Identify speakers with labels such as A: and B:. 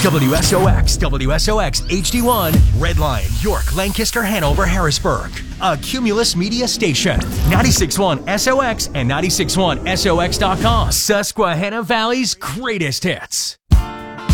A: WSOX, WSOX HD1, Redline, York, Lancaster, Hanover, Harrisburg. A Cumulus Media station. 96.1 SOX and 96.1SOX.com. Susquehanna Valley's greatest hits.